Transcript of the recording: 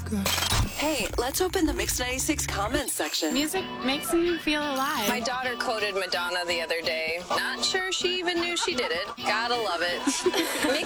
Hey, let's open the Mix 96 comments section. Music makes me feel alive. My daughter quoted Madonna the other day. Not sure she even knew she did it. Gotta love it.